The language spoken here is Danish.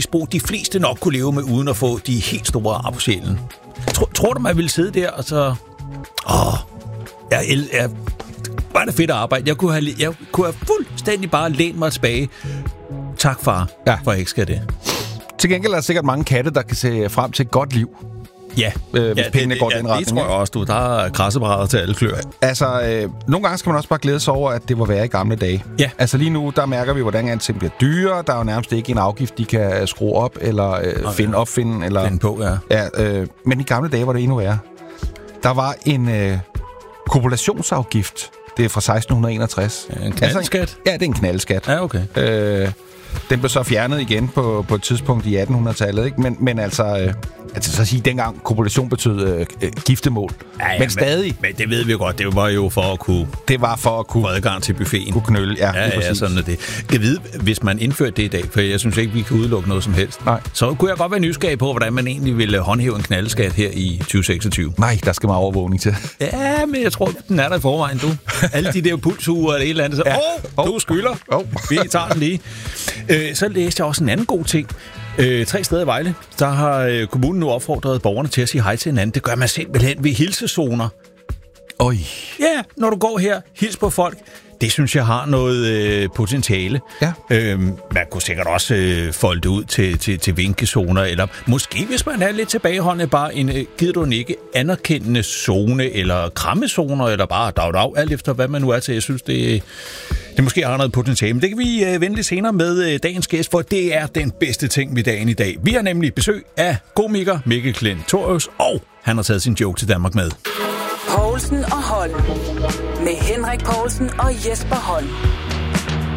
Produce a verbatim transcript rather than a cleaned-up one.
misbrug, de fleste nok kunne leve med, uden at få de helt store ar på sjælen. Tror, tror du, man ville sidde der og så... Åh, jeg, jeg, jeg, var det fedt at arbejde. Jeg kunne have, jeg kunne have fuldstændig bare lænt mig tilbage. Tak, far, ja. For at jeg ikke skal det. Til gengæld er der sikkert mange katte, der kan se frem til et godt liv. Ja, øh, hvis ja, pengene det, går ja, den retning. Det tror jeg også, du. Der er krassebrædder til alle klør. Altså, øh, nogle gange skal man også bare glæde sig over, at det var værre i gamle dage. Ja. Altså lige nu, der mærker vi, hvordan alting bliver dyrere. Der er jo nærmest ikke en afgift, de kan skrue op, eller øh, okay. finde opfinde. Eller, finde på, ja. ja øh, men i gamle dage var det endnu værre. Der var en øh, kopulationsafgift. Det er fra seksten enogtres. Ja, en knaldskat? Altså, ja, det er en knaldskat. Ja, okay. Øh, den blev så fjernet igen på, på et tidspunkt i attenhundredetallet, ikke? Men, men altså, øh, altså så at sige, dengang kopulation betød øh, øh, giftemål. Ja, ja, men stadig... Men, men det ved vi jo godt, det var jo for at kunne... Det var for at kunne... Få adgang til buffeten. Kunne knølle, ja. Ja, ja, sådan er det. Jeg ved, hvis man indførte det i dag, for jeg synes ikke, vi kan udelukke noget som helst. Nej. Så kunne jeg godt være nysgerrig på, hvordan man egentlig ville håndhæve en knaldskat her i tyve seksogtyve. Nej, der skal meget overvågning til. Ja, men jeg tror, den er der i forvejen, du. Alle de der pulsure eller et eller andet, så... Åh, ja. oh, du skylder. Oh. Vi tager den lige. Øh, så læste jeg også en anden god ting. Øh, tre steder i Vejle, der har øh, kommunen nu opfordret borgerne til at sige hej til hinanden. Det gør man simpelthen ved hilsezoner. Oj. Ja, når du går her, hils på folk. Det synes jeg har noget øh, potentiale. Ja. Øhm, man kunne sikkert også øh, folde det ud til, til, til vinkezoner, eller måske, hvis man er lidt tilbageholdende, bare en, øh, gider du en ikke anerkendende zone, eller krammezoner, eller bare dag dag, alt efter hvad man nu er til. Jeg synes, det, det måske har noget potentiale. Men det kan vi øh, vende lidt senere med øh, dagens gæst, for det er den bedste ting ved dagen i dag. Vi har nemlig besøg af komiker Mikkel Klentorius, og han har taget sin joke til Danmark med. Poulsen og Holm. Med Henrik Poulsen og Jesper Holm.